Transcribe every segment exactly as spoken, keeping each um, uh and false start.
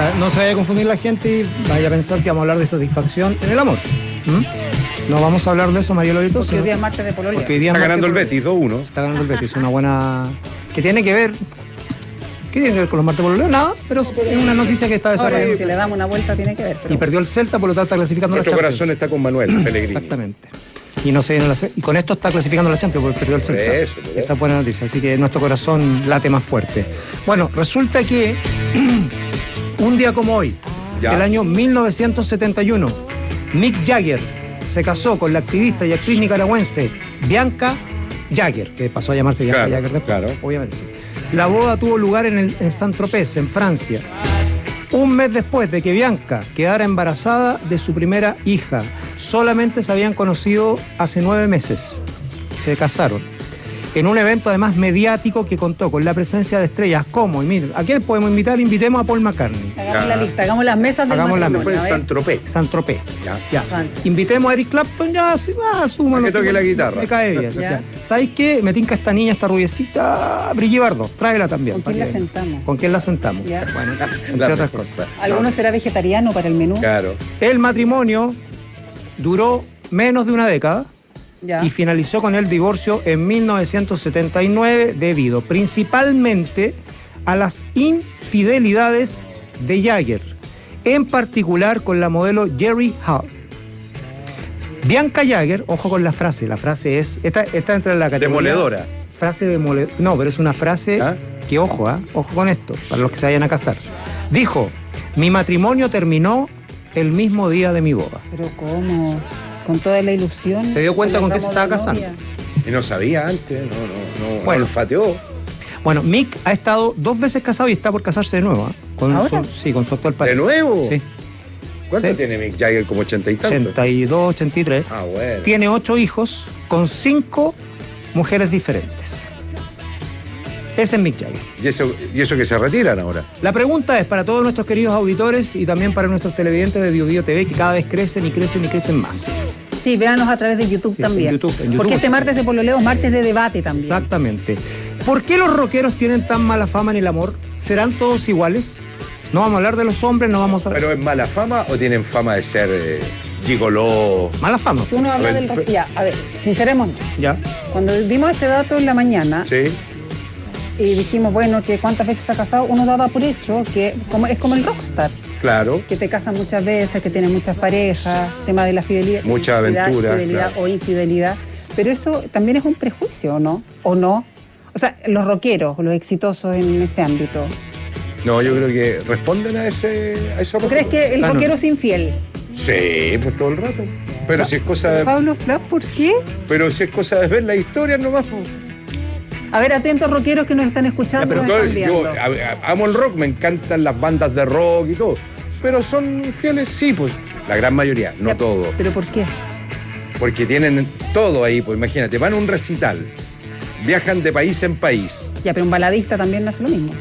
para no se vaya a confundir la gente y vaya a pensar que vamos a hablar de satisfacción en el amor. ¿Mm? No vamos a hablar de eso, María Lorito. Porque hoy día es martes de pololeo. Porque hoy día está es ganando el martes Betis, dos uno. Está ganando el Betis, una buena... que tiene que ver... ¿Qué tiene que ver con los martes de pololeo? Nada, pero es una noticia que está desarrollando. Ahora, si le damos una vuelta tiene que ver. Pero... Y perdió el Celta, por lo tanto está clasificando Nuestro la Champions. corazón está con Manuel Pellegrini. Exactamente. Y no se viene la, y con esto está clasificando la Champions porque perdió el Por Celta. eso, por eso. Esa es buena noticia, así que nuestro corazón late más fuerte. Bueno, resulta que un día como hoy, Ya. del año mil novecientos setenta y uno, Mick Jagger se casó con la activista y actriz nicaragüense Bianca Jagger, que pasó a llamarse Bianca Claro, Jagger después, claro. obviamente. La boda tuvo lugar en, el, en Saint-Tropez, en Francia, un mes después de que Bianca quedara embarazada de su primera hija. Solamente se habían conocido hace nueve meses. Se casaron. En un evento además mediático que contó con la presencia de estrellas como, y miren, ¿a quién podemos invitar? Invitemos a Paul McCartney. Hagamos Ya. la lista, hagamos las mesas del Hagamos las matrimonio. Fue en a ver. Saint-Tropez. Saint-Tropez. Ya. Ya. Francia. Invitemos a Eric Clapton, ya, sí, ah, súmalo. Que toque súmalo. la guitarra. Me cae bien. Ya. Ya. ¿Sabéis qué? Me tinca esta niña, esta rubiecita, Brigitte Bardot. Tráela también. ¿Con para quién la que- sentamos? ¿Con quién la sentamos? Ya. Bueno, entre La otras mejor. cosas. ¿Alguno será vegetariano para el menú? Claro. El matrimonio duró menos de una década. Ya. Y finalizó con el divorcio en mil novecientos setenta y nueve debido principalmente a las infidelidades de Jagger, en particular con la modelo Jerry Hall. Bianca Jagger, ojo con la frase, la frase es, esta, esta entra en la categoría... Demoledora. Frase demoledora, no, pero es una frase ¿Ah? que, ojo, ¿ah? ojo con esto, para los que se vayan a casar. Dijo, mi matrimonio terminó el mismo día de mi boda. Pero ¿cómo? Con toda la ilusión. ¿Se dio cuenta con qué se el ramo estaba de casando? novia. Y no sabía antes, no, no, no. Bueno. No olfateó. Bueno, Mick ha estado dos veces casado y está por casarse de nuevo. ¿eh? Con ¿Ahora? su, sí, con su actual pareja. ¿De nuevo? Sí, ¿Cuánto Sí. tiene Mick Jagger? ¿Como ochenta y tanto? ochenta y dos, ochenta y tres. Ah, bueno. Tiene ocho hijos con cinco mujeres diferentes. Ese es Mick Jagger. ¿Y eso, y eso que se retiran ahora? La pregunta es para todos nuestros queridos auditores y también para nuestros televidentes de Bio Bio T V, que cada vez crecen y crecen y crecen más. Sí, véanos a través de YouTube Sí, también. en YouTube, en YouTube. Porque este martes de pololeo es martes de debate también. Exactamente. ¿Por qué los rockeros tienen tan mala fama en el amor? ¿Serán todos iguales? No vamos a hablar de los hombres, no vamos a... ¿Pero es mala fama o tienen fama de ser eh, gigoló? Mala fama. Uno habla A ver, del rock. pe- Ya, a ver, sincerémonos. Ya. Cuando dimos este dato en la mañana Sí. y dijimos, bueno, que cuántas veces se ha casado, uno daba por hecho que como, es como el rockstar, Claro. que te casan muchas veces, que tiene muchas parejas, tema de la fidelidad. Mucha fidelidad, aventura, Fidelidad claro. o infidelidad. Pero eso también es un prejuicio, ¿o no? ¿O no? O sea, los rockeros, los exitosos en ese ámbito. No, yo creo que responden a ese a esa ¿Tú crees que el Ah, no. rockero es infiel? Sí, pues todo el rato. Pero O sea, si es cosa de, Pablo Flav, ¿por qué? pero si es cosa de ver la historia nomás. Pues. A ver, atentos rockeros que nos están escuchando, Ya, pero nos todo- están yo viendo. a- a- amo el rock, me encantan las bandas de rock y todo. Pero son fieles, sí, pues. La gran mayoría, no Ya, todo. ¿Pero por qué? Porque tienen todo ahí, pues imagínate, van a un recital, viajan de país en país. Ya, pero un baladista también hace lo mismo.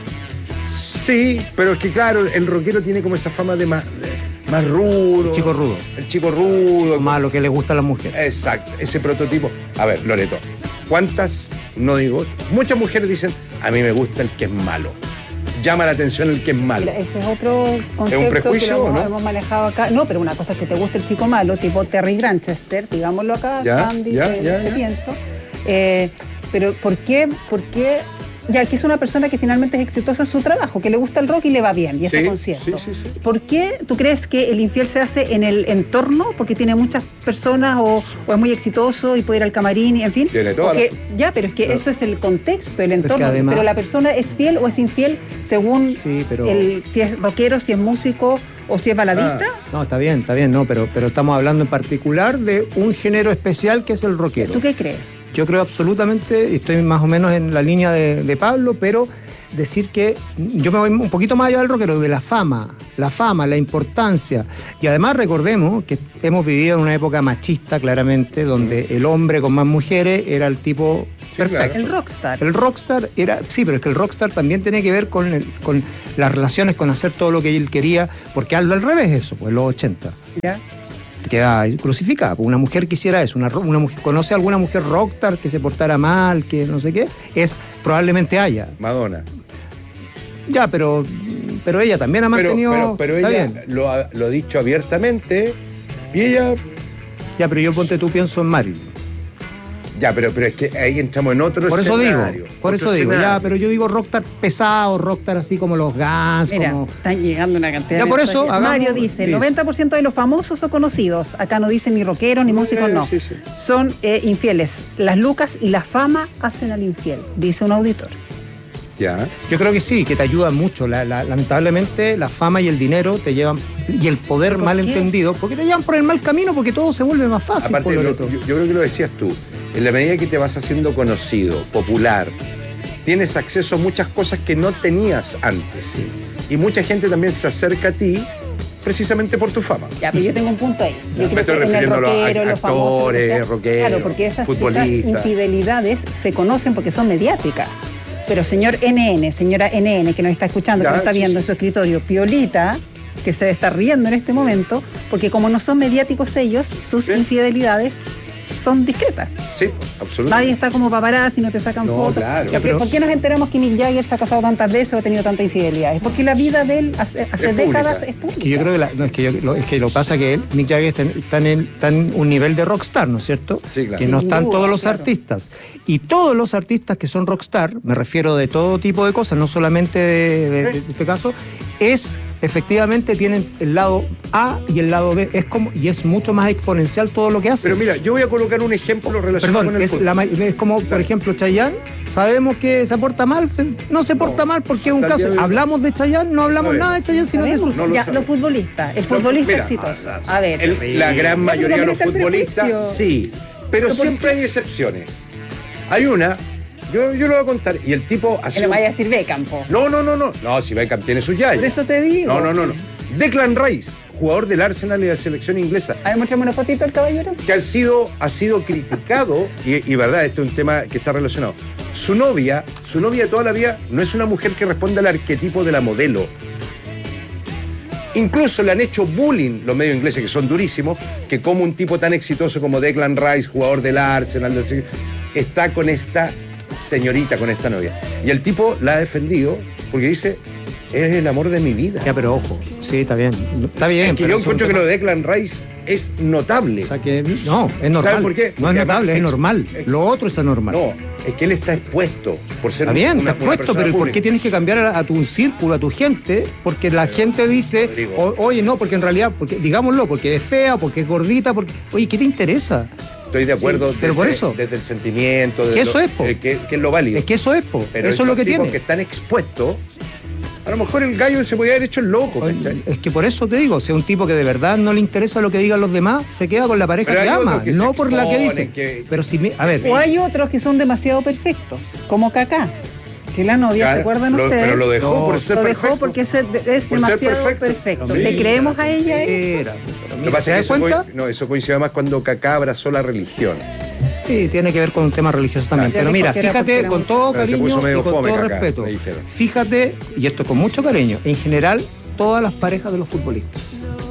Sí, pero es que claro, el rockero tiene como esa fama de más, de más rudo. El chico rudo. El chico rudo. Más lo que le gusta a las mujeres. Exacto, ese prototipo. A ver, Loreto, ¿cuántas, no digo, muchas mujeres dicen, a mí me gusta el que es malo? Llama la atención el que es malo. Mira, ese es otro concepto prejuicio, que lo hemos, ¿no? hemos manejado acá. No, pero una cosa es que te guste el chico malo, tipo Terry Granchester, digámoslo acá, Ya, Andy, ya, te, ya, te ya. pienso. Eh, pero ¿por qué? ¿Por qué? Ya, que es una persona que finalmente es exitosa en su trabajo, que le gusta el rock y le va bien, y ese Sí, concierto. sí, sí, sí. ¿Por qué tú crees que el infiel se hace en el entorno? Porque tiene muchas personas o, o es muy exitoso y puede ir al camarín, y en fin. Tiene toda O que- la- Ya, pero es que Claro. eso es el contexto, el que entorno. además- Pero la persona es fiel o es infiel según Sí, pero... el, si es rockero, si es músico o si es baladista. No, está bien, está bien, no, pero, pero estamos hablando en particular de un género especial que es el rockero. ¿Tú qué crees? Yo creo absolutamente, y estoy más o menos en la línea de, de Pablo, pero decir que yo me voy un poquito más allá del rockero, de la fama, la fama, la importancia. Y además recordemos que hemos vivido en una época machista, claramente, donde el hombre con más mujeres era el tipo Sí, perfecto. claro. El rockstar. El rockstar era, sí, pero es que el rockstar también tiene que ver con, el- con las relaciones, con hacer todo lo que él quería, porque al, al revés eso, pues los ochenta. ¿Ya? Queda crucificada. Una mujer quisiera eso, una, ro- una mujer, conoce a alguna mujer rockstar que se portara mal, que no sé qué, es probablemente haya. Madonna. Ya, pero, pero ella también ha Pero, mantenido... pero, pero está ella bien. lo ha, lo ha dicho abiertamente y ella... Ya, pero yo ponte tú, pienso en Marilyn. Ya, pero, pero es que ahí entramos en otro Por eso escenario. digo, por otro eso digo, ya, escenario. pero yo digo rockstar pesado, rockstar así como los Guns, Mira, como... están llegando una cantidad Ya, de por eso, mensajes. hagamos- Mario dice, el dice. noventa por ciento de los famosos o conocidos, acá no dicen ni rockeros ni músicos, Eh, no, sí, sí. son eh, infieles. Las lucas y la fama hacen al infiel, dice un auditor. Ya. Yo creo que sí, que te ayuda mucho. La- la- lamentablemente, la fama y el dinero te llevan, y el poder ¿Por mal qué? entendido, porque te llevan por el mal camino, porque todo se vuelve más fácil. Aparte, por lo lo- otro. yo, yo creo que lo decías tú. En la medida que te vas haciendo conocido, popular, tienes acceso a muchas cosas que no tenías antes. Y mucha gente también se acerca a ti precisamente por tu fama. Ya, pero yo tengo un punto ahí. Yo Me creo estoy que en el refiriendo a los rockero, act- los famosos, lo que actores, sea, rockeros, claro, porque esas, esas futbolistas. infidelidades se conocen porque son mediáticas. Pero señor N N, señora N N, que nos está escuchando, Ya, que nos está sí, viendo sí. en su escritorio, Piolita, que se está riendo en este momento, porque como no son mediáticos ellos, sus Sí. infidelidades son discretas. Sí, absolutamente. Nadie está como paparazzi, no te sacan No, fotos. claro. ¿Por, Ya, pero- por qué nos enteramos que Mick Jagger se ha casado tantas veces o ha tenido tantas infidelidades? Porque la vida de él hace, hace Es décadas pública. es pública. Que yo creo que, la- no, es que, yo- lo, es que lo pasa que él, Mick Jagger está en, está en el- está en un nivel de rockstar, ¿no es cierto? Sí, claro. Que no Sin están duda, todos los claro. artistas. Y todos los artistas que son rockstar, me refiero de todo tipo de cosas, no solamente de, de- de este caso, es efectivamente tienen el lado A y el lado B. Es como, y es mucho más exponencial todo lo que hacen. Pero mira, yo voy a colocar un ejemplo relacionado Perdón, con el es, fútbol. la ma- es como, por ejemplo, Chayanne, sabemos que se porta mal, se- no se porta No, mal porque es un hasta el día caso. de hoy. Hablamos de Chayanne, no hablamos Sabemos. nada de Chayanne, sino de Sabemos. su... No lo ya, sabemos. los futbolistas, el No, futbolista mira, exitoso. ah, A ver, El- la gran mayoría de los merece el futbolistas, prejuicio. sí. Pero ¿Pero por siempre hay excepciones. Hay una, yo, yo lo voy a contar, y el tipo ha que le sido... vaya a decir Becampo. No, no, no, no. No, si Beckham tiene su yaya. Por eso te digo. No, no, no, no. Declan Rice, jugador del Arsenal y de la selección inglesa, A ver, muéstrame una fotito del caballero. que ha sido, ha sido criticado, y, y verdad, esto es un tema que está relacionado. Su novia, su novia de toda la vida, no es una mujer que responde al arquetipo de la modelo. Incluso le han hecho bullying los medios ingleses, que son durísimos, que como un tipo tan exitoso como Declan Rice, jugador del Arsenal, de- está con esta señorita, con esta novia. Y el tipo la ha defendido porque dice, es el amor de mi vida. Ya, pero ojo, sí, está bien. Está bien. Es que pero yo es un encuentro que tema- lo de Declan Rice es notable. O sea que, no, es normal. ¿Saben por qué? No Porque es notable, es además- normal. es- Lo otro es anormal. No, es que él está expuesto por ser Está bien, una, está una expuesto, persona pero ¿por pública. qué tienes que cambiar a, a tu círculo, a tu gente? Porque la gente dice, Rodrigo. o- oye, no, porque en realidad, porque digámoslo, porque es fea, porque es gordita, porque, oye, ¿qué te interesa? Estoy de acuerdo Sí, pero desde, por eso. desde el sentimiento, Que desde eso lo- es, po. eh, que, que es lo válido. Es que eso es, po. Pero eso es lo que estos tipos tiene. que están expuestos, a lo mejor el gallo se podía haber hecho el loco, ¿cachai? Es que por eso te digo, si es un tipo que de verdad no le interesa lo que digan los demás, se queda con la pareja Pero que hay ama, otros que se no por la que exponen, dice. que- Pero si, mi- a ver, O hay otros que son demasiado perfectos, como Kaká, que la novia, Claro, ¿se acuerdan lo- ustedes? Pero lo dejó No, por ser Lo perfecto. dejó porque es, es Por ser demasiado perfecto. perfecto. Sí. ¿Le creemos a ella eso? Era, pero Lo mira, que pasa ¿te es que das eso, cuenta? coi- no, eso coincide más cuando Kaká abrazó la religión. Sí, tiene que ver con un tema religioso también. Claro. Pero mira, Ya dijo que era porque fíjate era con muy- todo Pero se cariño puso medio y con fome, todo Kaká, respeto. me dijeron. Fíjate, y esto con mucho cariño, en general, todas las parejas de los futbolistas.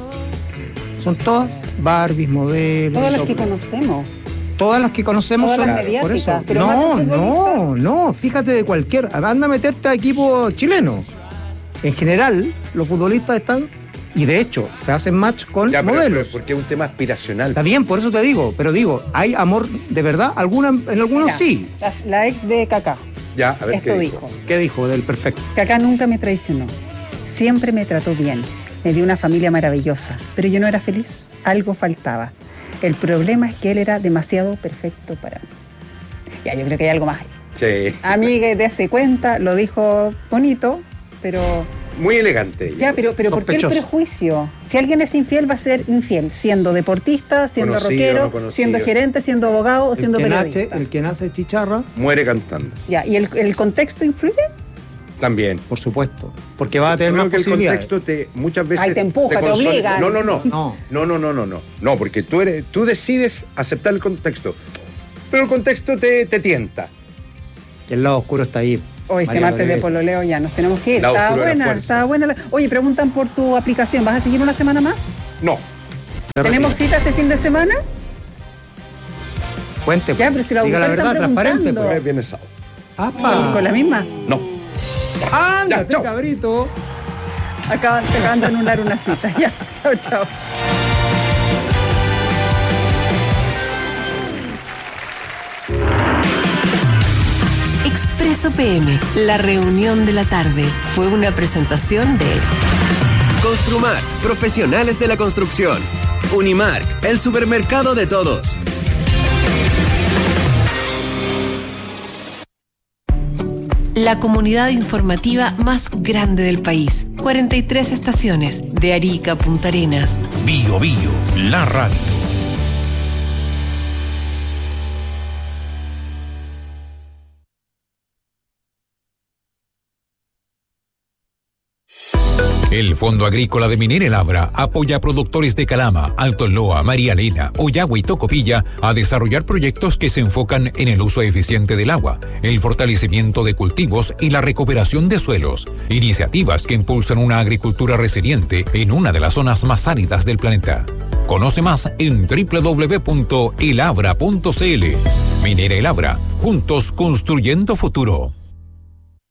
Son todas Barbies, modelos. Todas las todo. que conocemos. Todas las que conocemos Todas son las por mediáticas, eso. pero No, más que no, no, fíjate de cualquier. Anda a meterte a equipos chilenos. En general, los futbolistas están, y de hecho, se hacen match con Ya, pero, modelos. pero porque es un tema aspiracional. Está bien, por eso te digo, pero digo, ¿hay amor de verdad? Alguna, en algunos Mira, sí. La, la ex de Kaká, Ya, a ver esto qué dijo. ¿Qué dijo del perfecto? Kaká nunca me traicionó. Siempre me trató bien. Me dio una familia maravillosa. Pero yo no era feliz. Algo faltaba. El problema es que él era demasiado perfecto para mí. Ya, yo creo que hay algo más ahí. Sí. Amiga, dése cuenta, lo dijo bonito, pero... Muy elegante. ella. Ya, pero, pero ¿por qué el Sospechoso. prejuicio? Si alguien es infiel, va a ser infiel, siendo deportista, siendo Conocido, rockero, no conocido. siendo gerente, siendo abogado o siendo el, que periodista. nace, el que nace chicharra, Muere cantando. Ya, ¿y el, el contexto influye? También. por supuesto. Porque va a tener Yo más creo que el posibilidades. contexto te muchas veces Ay, te empuja, te consolida. obliga. No, no, no. No. No, no, no, no, no. No, porque tú eres, tú decides aceptar el contexto. Pero el contexto te, te tienta. El lado oscuro está ahí. Hoy este María martes de Rodríguez. pololeo ya nos tenemos que ir. Lado Estaba oscuro de la buena, fuerza. estaba buena. la- Oye, preguntan por tu aplicación. ¿Vas a seguir una semana más? No. ¿Tenemos cita este fin de semana? Cuente. Ya, pero si la diga la auditores verdad, están transparente. preguntando. Pues. Es viernes sábado. ¡Apa! ¿Con la misma? No. ¡Ándate, Ya, chao. cabrito! Acaban, te acaban de anular una cita. Ya, chao, chao. Expreso P M, la reunión de la tarde, fue una presentación de Construmart, profesionales de la construcción. Unimark, el supermercado de todos. la comunidad informativa más grande del país. cuarenta y tres estaciones, de Arica a Punta Arenas. Bio Bio, la radio. El Fondo Agrícola de Minera El Abra apoya a productores de Calama, Alto Loa, María Elena, Oyagua y Tocopilla a desarrollar proyectos que se enfocan en el uso eficiente del agua, el fortalecimiento de cultivos y la recuperación de suelos. Iniciativas que impulsan una agricultura resiliente en una de las zonas más áridas del planeta. Conoce más en doble u doble u doble u punto el abra punto c l. Minera El Abra, juntos construyendo futuro.